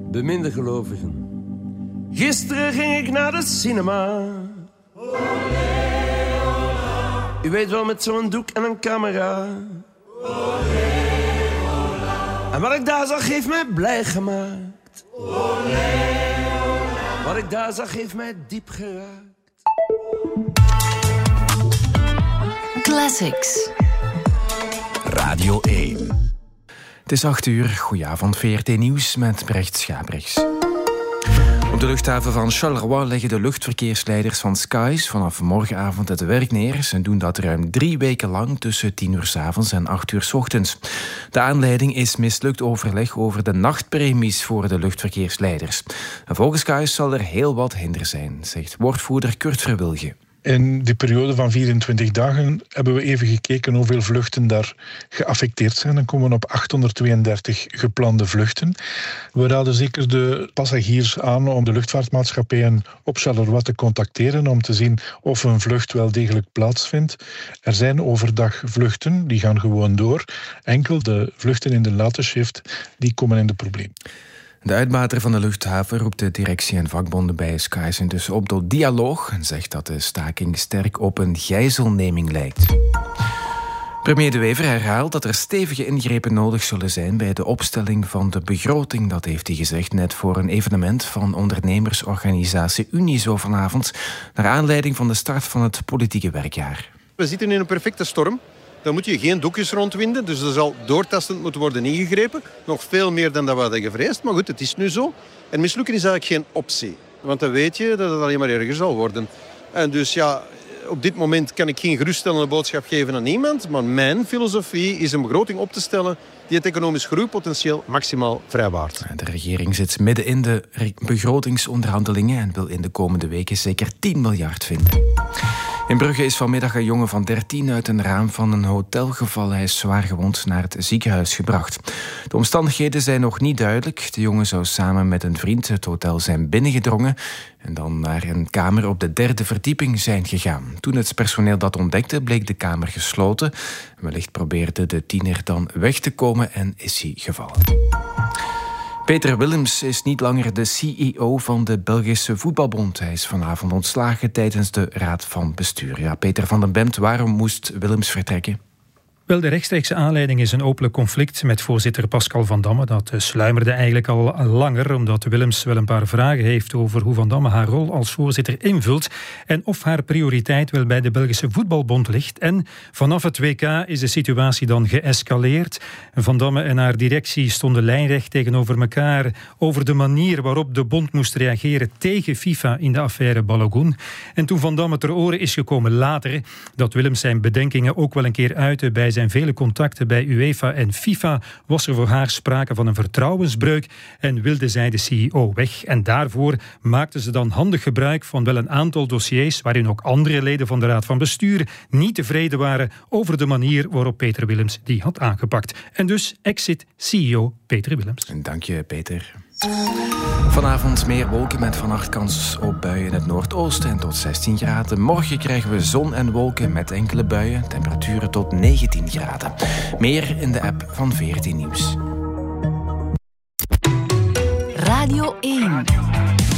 Beminde gelovigen. Gisteren ging ik naar de cinema. U weet wel, met zo'n doek en een camera. En wat ik daar zag heeft mij blij gemaakt. Wat ik daar zag heeft mij diep geraakt. Classics. Radio 1. Het is 8:00. Goedenavond, VRT Nieuws met Brecht Schabrichs. Op de luchthaven van Charleroi leggen de luchtverkeersleiders van Skies vanaf morgenavond het werk neer. Ze doen dat ruim 3 weken lang tussen 10:00 's avonds en 8:00 's ochtends. De aanleiding is mislukt overleg over de nachtpremies voor de luchtverkeersleiders. En volgens Skies zal er heel wat hinder zijn, zegt woordvoerder Kurt Verwilge. In die periode van 24 dagen hebben we even gekeken hoeveel vluchten daar geaffecteerd zijn. Dan komen we op 832 geplande vluchten. We raden zeker de passagiers aan om de luchtvaartmaatschappijen op Charleroi te contacteren om te zien of een vlucht wel degelijk plaatsvindt. Er zijn overdag vluchten, die gaan gewoon door. Enkel de vluchten in de late shift, die komen in de probleem. De uitbater van de luchthaven roept de directie en vakbonden bij Skies intussen op tot dialoog en zegt dat de staking sterk op een gijzelneming lijkt. Premier De Wever herhaalt dat er stevige ingrepen nodig zullen zijn bij de opstelling van de begroting. Dat heeft hij gezegd net voor een evenement van ondernemersorganisatie Unizo vanavond, naar aanleiding van de start van het politieke werkjaar. We zitten in een perfecte storm. Dan moet je geen doekjes rondwinden, dus er zal doortastend moeten worden ingegrepen. Nog veel meer dan dat we hadden gevreesd, maar goed, het is nu zo. En mislukken is eigenlijk geen optie, want dan weet je dat het alleen maar erger zal worden. En dus ja, op dit moment kan ik geen geruststellende boodschap geven aan niemand, maar mijn filosofie is een begroting op te stellen die het economisch groeipotentieel maximaal vrijwaart. De regering zit midden in de begrotingsonderhandelingen en wil in de komende weken zeker 10 miljard vinden. In Brugge is vanmiddag een jongen van 13 uit een raam van een hotel gevallen. Hij is zwaar gewond naar het ziekenhuis gebracht. De omstandigheden zijn nog niet duidelijk. De jongen zou samen met een vriend het hotel zijn binnengedrongen en dan naar een kamer op de 3e verdieping zijn gegaan. Toen het personeel dat ontdekte, bleek de kamer gesloten. Wellicht probeerde de tiener dan weg te komen en is hij gevallen. Peter Willems is niet langer de CEO van de Belgische Voetbalbond. Hij is vanavond ontslagen tijdens de Raad van Bestuur. Ja, Peter van den Bemt, waarom moest Willems vertrekken? Wel, de rechtstreekse aanleiding is een openlijk conflict met voorzitter Pascal Van Damme. Dat sluimerde eigenlijk al langer, omdat Willems wel een paar vragen heeft over hoe Van Damme haar rol als voorzitter invult en of haar prioriteit wel bij de Belgische Voetbalbond ligt. En vanaf het WK is de situatie dan geëscaleerd. Van Damme en haar directie stonden lijnrecht tegenover elkaar over de manier waarop de bond moest reageren tegen FIFA in de affaire Balogun. En toen Van Damme ter oren is gekomen later dat Willems zijn bedenkingen ook wel een keer uitte bij zijn vele contacten bij UEFA en FIFA, was er voor haar sprake van een vertrouwensbreuk en wilde zij de CEO weg. En daarvoor maakte ze dan handig gebruik van wel een aantal dossiers waarin ook andere leden van de Raad van Bestuur niet tevreden waren over de manier waarop Peter Willems die had aangepakt. En dus exit CEO Peter Willems. Dank je, Peter. Vanavond meer wolken met vannacht kans op buien in het noordoosten en tot 16 graden. Morgen krijgen we zon en wolken met enkele buien. Temperaturen tot 19 graden. Meer in de app van VRT Nieuws. Radio 1.